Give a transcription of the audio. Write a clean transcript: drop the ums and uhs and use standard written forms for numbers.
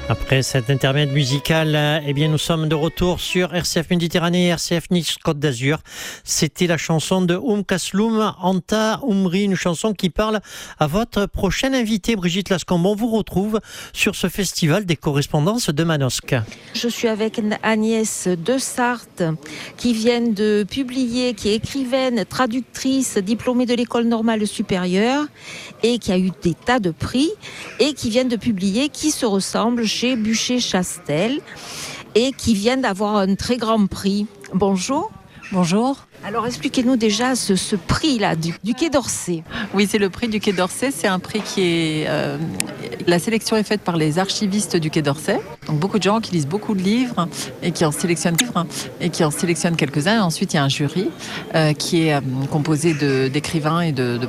Après cet intermède musical, nous sommes de retour sur RCF Méditerranée, RCF Nice Côte d'Azur. C'était la chanson de Kasloum Anta Umri, une chanson qui parle à votre prochaine invitée, Brigitte Lascombes. On vous retrouve sur ce festival des correspondances de Manosque. Je suis avec Agnès de Sarthe qui vient de publier, qui est écrivaine, traductrice, diplômée de l'école normale supérieure et qui a eu des tas de prix et qui vient de publier Qui se ressemble chez Buchet-Chastel et qui vient d'avoir un très grand prix. Bonjour. Bonjour. Alors expliquez-nous déjà ce prix-là du Quai d'Orsay. Oui, c'est le prix du Quai d'Orsay. C'est un prix qui est... la sélection est faite par les archivistes du Quai d'Orsay. Donc beaucoup de gens qui lisent beaucoup de livres et qui en sélectionnent quelques-uns. Et ensuite, il y a un jury qui est composé d'écrivains et de